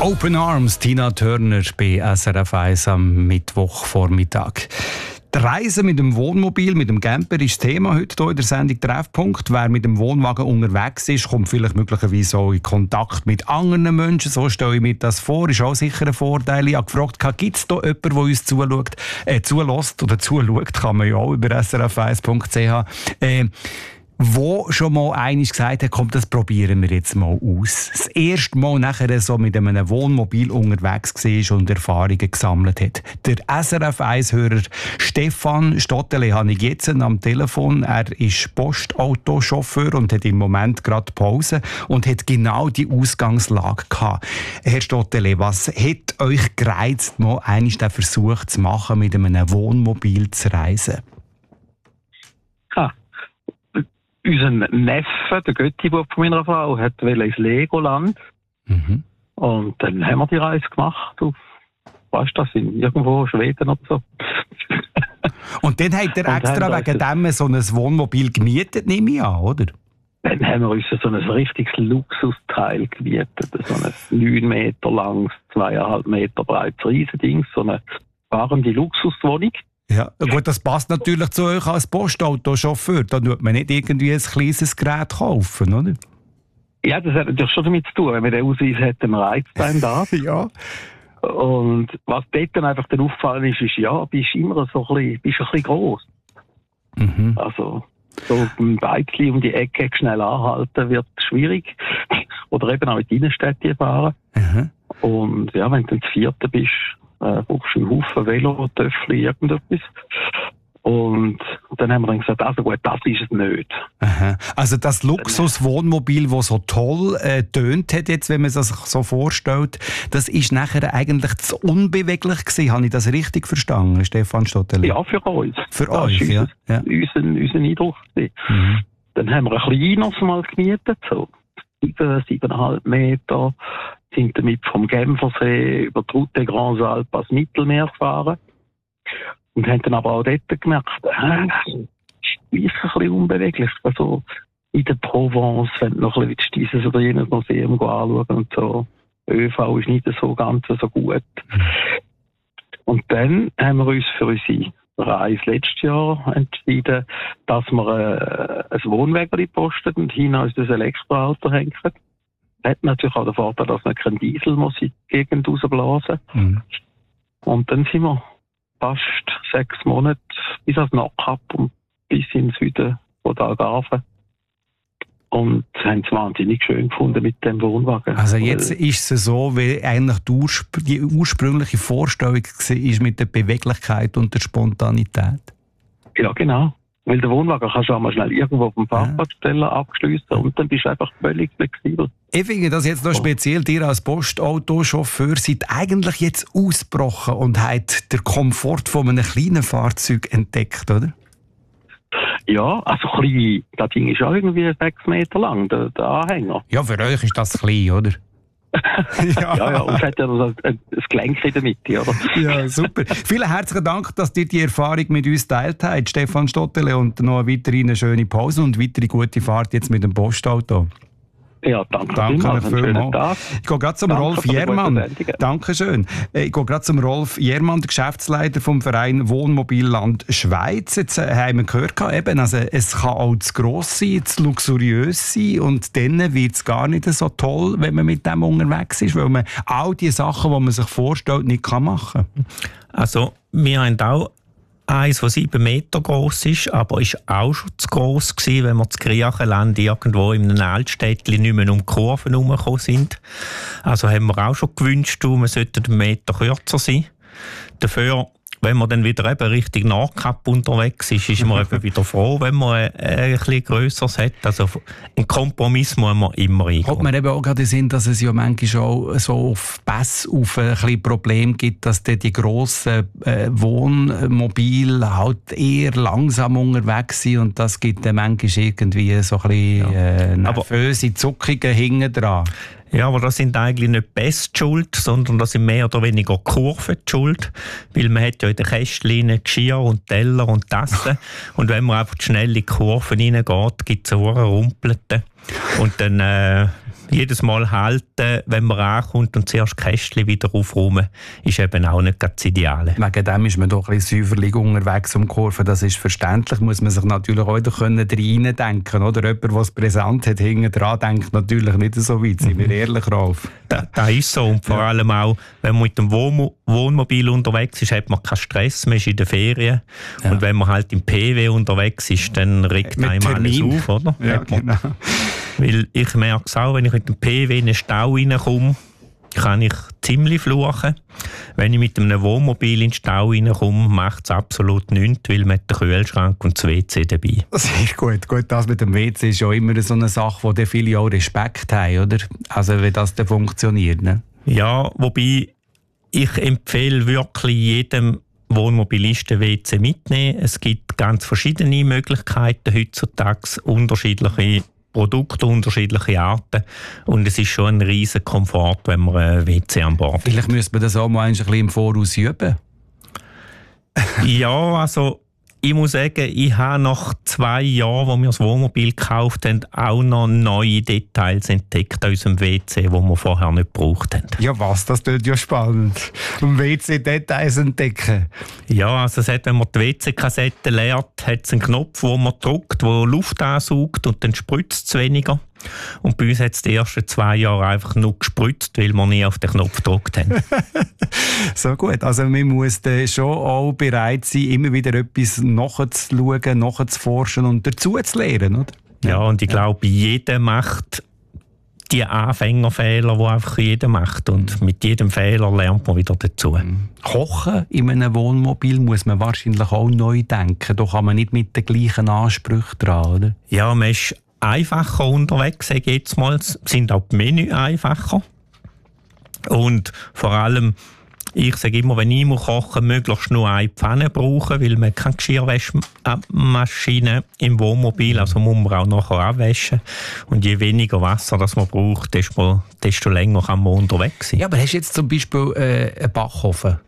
Open Arms, Tina Turner bei SRF 1 am Mittwochvormittag. Die Reise mit dem Wohnmobil, mit dem Camper ist das Thema heute hier in der Sendung «Treffpunkt». Wer mit dem Wohnwagen unterwegs ist, kommt vielleicht möglicherweise auch in Kontakt mit anderen Menschen. So stelle ich mir das vor. Ist auch sicher ein Vorteil. Ich habe gefragt, gibt es da jemanden, der uns zulässt oder zuschaut, kann man ja auch über srf1.ch. Wo schon mal einiges gesagt hat, komm, das probieren wir jetzt mal aus. Das erste Mal nachher so mit einem Wohnmobil unterwegs war und Erfahrungen gesammelt hat. Der SRF 1-Hörer Stefan Stottele habe ich jetzt am Telefon. Er ist Postautochauffeur und hat im Moment gerade Pause und hat genau die Ausgangslage gehabt. Herr Stottele, was hat euch gereizt, mal einmal den Versuch zu machen, mit einem Wohnmobil zu reisen? Unser Neffe, der Götti-Bub von meiner Frau, wollte ins Legoland. Mhm. Und dann haben wir die Reise gemacht auf, weißt du, das in irgendwo Schweden oder so. Und dann habt ihr extra wegen dem so ein Wohnmobil gemietet, nehme ich an, oder? Dann haben wir uns so ein richtiges Luxusteil gemietet. So ein 9 Meter langes, 2,5 Meter breites Riesending, so eine fahrende Luxuswohnung. Ja, gut, das passt natürlich zu euch als Postautochauffeur. Da tut man nicht irgendwie ein kleines Gerät kaufen, oder? Ja, das hat natürlich schon damit zu tun. Wenn man den Ausweis hat, dann reizt einem das. Ja. Und was dort dann einfach dann aufgefallen ist, ja, bist immer so ein bisschen gross. Mhm. Also, so ein Bikechen um die Ecke schnell anhalten wird schwierig. Oder eben auch in die Innenstädte fahren. Mhm. Und ja, wenn du dann das 4. bist, brauchst du einen Haufen Velo, Töffel, irgendetwas. Und dann haben wir dann gesagt, also gut, das ist es nicht. Aha. Also das Luxuswohnmobil, das so toll tönt hat, jetzt, wenn man es sich so vorstellt, das ist nachher eigentlich zu unbeweglich gewesen. Habe ich das richtig verstanden, Stefan Stottele? Ja, für uns. Für euch, ja. Unser Eindruck. Mhm. Dann haben wir ein kleines mal gemietet, so 7,5 Meter, sind damit vom Genfersee über die Route des Grands Alpes ans Mittelmeer gefahren und haben dann aber auch dort gemerkt, ist ein bisschen unbeweglich. Also in der Provence, wenn du noch ein bisschen dieses oder jenes Museum anschauen und so. ÖV ist nicht so ganz so gut. Und dann haben wir uns für unsere Reise letztes Jahr entschieden, dass wir ein Wohnwägeli posten und hinten uns das Elektroauto hängen. Das hat natürlich auch den Vorteil, dass man keinen Diesel muss in die Gegend rausblasen muss. Mhm. Und dann sind wir fast 6 Monate bis ans Nordkap und bis in den Süden von der Algarve. Und haben es wahnsinnig schön gefunden mit dem Wohnwagen. Also jetzt ist es so, wie eigentlich die ursprüngliche Vorstellung war mit der Beweglichkeit und der Spontanität. Ja, genau. Weil der Wohnwagen kannst du auch mal schnell irgendwo auf dem Parkplatz stellen, abschliessen und dann bist du einfach völlig flexibel. Ich finde das jetzt noch speziell, dir als Postautochauffeur seid eigentlich jetzt ausgebrochen und habt den Komfort von einem kleinen Fahrzeug entdeckt, oder? Ja, also klein, das Ding ist auch irgendwie 6 Meter lang, der Anhänger. Ja, für euch ist das klein, oder? ja, und es hat ja ein Gelenk in der Mitte, oder? Ja, super. Vielen herzlichen Dank, dass ihr die Erfahrung mit uns teilt habt, Stefan Stottele, und noch eine schöne Pause und weitere gute Fahrt jetzt mit dem Postauto. Ja, danke vielmals. Ich gehe gerade zum Rolf Jermann. Dankeschön. Ich gehe gerade zum Rolf Jermann, der Geschäftsleiter vom Verein Wohnmobilland Schweiz. Jetzt haben wir gehört, eben, also es kann auch zu gross sein, zu luxuriös sein und dann wird es gar nicht so toll, wenn man mit dem unterwegs ist, weil man all die Sachen, die man sich vorstellt, nicht machen kann. Also wir haben auch eins, das 7 Meter gross ist, aber ist auch schon zu gross gewesen, wenn wir zu Griechenland irgendwo in einem Altstädtchen nicht mehr um die Kurven herumgekommen sind. Also haben wir auch schon gewünscht, wir sollten 1 Meter kürzer sein. Dafür, wenn man dann wieder eben Richtung Nordkap unterwegs ist man eben wieder froh, wenn man ein bisschen Grösseres hat. Also einen Kompromiss muss man immer eingehen. Hat man eben auch gerade Sinn, dass es ja manchmal auch so auf Pässe auf ein bisschen Problem gibt, dass die grossen Wohnmobile halt eher langsam unterwegs sind und das gibt dann manchmal irgendwie so ein bisschen nervöse Zuckungen hinten dran. Ja, aber das sind eigentlich nicht Pässe die Schuld, sondern das sind mehr oder weniger Kurven die Schuld. Weil man hat ja in den Kästchen Geschirr und Teller und Tassen. Und wenn man einfach schnell in die Kurven reingeht, gibt es eine Rumpelte. Und dann jedes Mal halten, wenn man ankommt und zuerst das Kästchen wieder aufräumen, ist eben auch nicht ganz das Ideale. Wegen dem ist man doch ein bisschen säuferlich unterwegs um die Kurve. Das ist verständlich, muss man sich natürlich auch reindenken. Oder jemand, der es präsent hat, hinten dran denkt natürlich nicht so weit, sind wir ehrlich, Ralf. Das ist so. Und vor allem auch, wenn man mit dem Wohnmobil unterwegs ist, hat man keinen Stress, man ist in den Ferien. Ja. Und wenn man halt im PW unterwegs ist, dann regt einem alles auf, oder? Ja, genau. Weil ich merke es auch, wenn ich mit dem PW in den Stau reinkomme, kann ich ziemlich fluchen. Wenn ich mit einem Wohnmobil in den Stau reinkomme, macht es absolut nichts, weil man hat den Kühlschrank und das WC dabei. Sehr gut. Gut, das mit dem WC ist ja immer so eine Sache, wo viele auch Respekt haben, oder? Also wie das dann funktioniert, ne? Ja, wobei ich empfehle wirklich jedem Wohnmobilisten WC mitnehmen. Es gibt ganz verschiedene Möglichkeiten heutzutage, unterschiedliche Produkte, unterschiedliche Arten. Und es ist schon ein riesen Komfort, wenn man ein WC an Bord hat. Vielleicht müsste man das auch mal ein bisschen im Voraus üben. Ja, also ich muss sagen, ich habe nach 2 Jahren, wo wir das Wohnmobil gekauft haben, auch noch neue Details entdeckt an unserem WC, die wir vorher nicht gebraucht haben. Ja was, das klingt ja spannend. Um WC-Details entdecken. Ja, also es hat, wenn man die WC-Kassette leert, hat es einen Knopf, wo man drückt, der Luft ansaugt und dann spritzt es weniger. Und bei uns hat es die ersten 2 Jahre einfach nur gespritzt, weil wir nie auf den Knopf gedrückt haben. So gut, also man muss schon auch bereit sein, immer wieder etwas nachzuschauen, nachzuforschen und dazu zu lernen, oder? Ja, und ich glaube, jeder macht die Anfängerfehler, die einfach jeder macht. Und mit jedem Fehler lernt man wieder dazu. Kochen in einem Wohnmobil muss man wahrscheinlich auch neu denken. Da kann man nicht mit den gleichen Ansprüchen dran, oder? Ja, man ist einfacher unterwegs, sage ich jetzt mal. Sind auch die Menü einfacher. Und vor allem, ich sage immer, wenn ich kochen, möglichst nur eine Pfanne brauchen, weil man keine Geschirrwaschmaschine im Wohnmobil, also muss man auch nachher abwaschen. Und je weniger Wasser das man braucht, desto länger kann man unterwegs sein. Ja, aber hast du jetzt zum Beispiel einen Backofen?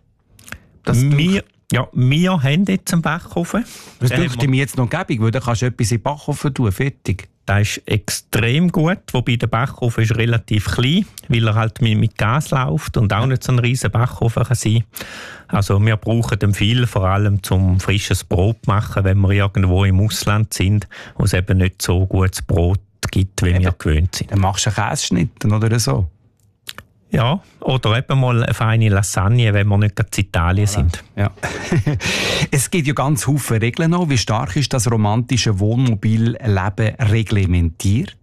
Wir haben jetzt einen Backofen. Das dürfte mir jetzt noch gäbig, weil dann kannst du etwas in den Backofen tun, fertig. Das ist extrem gut, wobei der Backofen ist relativ klein, weil er halt mit Gas läuft und auch nicht so ein riesen Backofen kann sein. Also wir brauchen den viel, vor allem zum frisches Brot machen, wenn wir irgendwo im Ausland sind, wo es eben nicht so gutes Brot gibt, wie wir gewöhnt sind. Dann machst du einen Käseschnitten oder so? Ja, oder eben mal eine feine Lasagne, wenn wir nicht gerade in Italien sind. Ja. Es gibt ja ganz viele Regeln noch. Wie stark ist das romantische Wohnmobilleben reglementiert?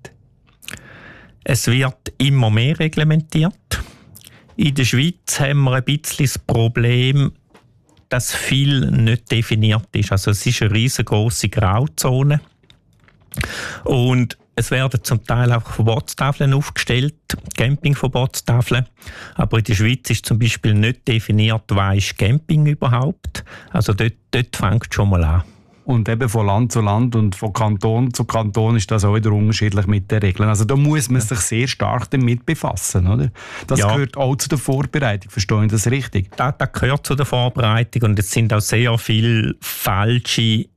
Es wird immer mehr reglementiert. In der Schweiz haben wir ein bisschen das Problem, dass viel nicht definiert ist. Also es ist eine riesengroße Grauzone. Und es werden zum Teil auch Verbotstafeln aufgestellt, Campingverbotstafeln. Aber in der Schweiz ist zum Beispiel nicht definiert, was ist Camping überhaupt. Also dort fängt es schon mal an. Und eben von Land zu Land und von Kanton zu Kanton ist das auch wieder unterschiedlich mit den Regeln. Also da muss man sich sehr stark damit befassen, oder? Das gehört auch zu der Vorbereitung, verstehe ich das richtig? Das gehört zu der Vorbereitung und es sind auch sehr viele falsche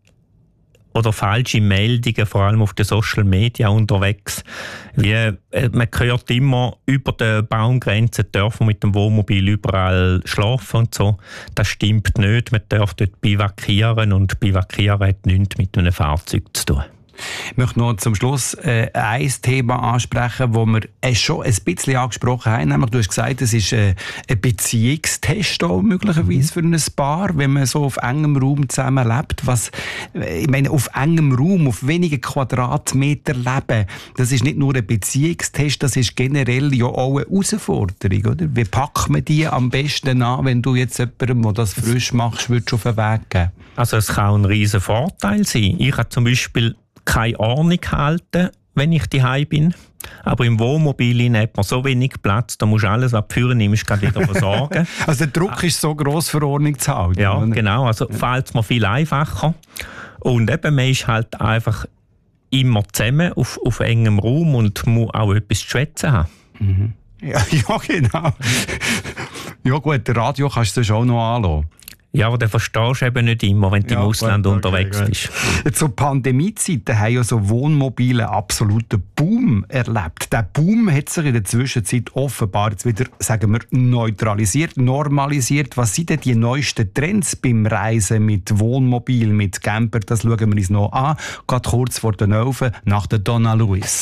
Meldungen, vor allem auf den Social Media unterwegs. Man hört immer, über der Baumgrenze dürfen wir mit dem Wohnmobil überall schlafen und so. Das stimmt nicht. Man darf dort bivakieren und bivakieren hat nichts mit einem Fahrzeug zu tun. Ich möchte noch zum Schluss ein Thema ansprechen, das wir schon ein bisschen angesprochen haben. Nämlich, du hast gesagt, es ist ein Beziehungstest auch möglicherweise für ein Paar, wenn man so auf engem Raum zusammenlebt. Ich meine, auf engem Raum, auf wenigen Quadratmeter leben, das ist nicht nur ein Beziehungstest, das ist generell ja auch eine Herausforderung, oder? Wie packt man die am besten an, wenn du jetzt jemandem, der das frisch machst, würdest auf den Weg geben? Also es kann ein riesen Vorteil sein. Ich habe zum Beispiel keine Ordnung halten, wenn ich daheim bin. Aber im Wohnmobil hat man so wenig Platz, da musst du alles, was du führen nimmst, gerade wieder versorgen. Also der Druck ist so gross für Ordnung zu halten. Ja, genau. Also fällt es mir viel einfacher. Und eben, man ist halt einfach immer zusammen auf engem Raum und muss auch etwas zu schwätzen haben. Mhm. Ja, genau. Ja gut, der Radio kannst du schon noch anschauen. Ja, aber den verstehst du eben nicht immer, wenn du im Ausland unterwegs bist. Zu Pandemiezeiten haben ja so Wohnmobile einen absoluten Boom erlebt. Der Boom hat sich in der Zwischenzeit offenbar jetzt wieder, sagen wir, neutralisiert, normalisiert. Was sind denn die neuesten Trends beim Reisen mit Wohnmobil, mit Camper? Das schauen wir uns noch an. Gerade kurz vor den 11 nach der Donna Luis.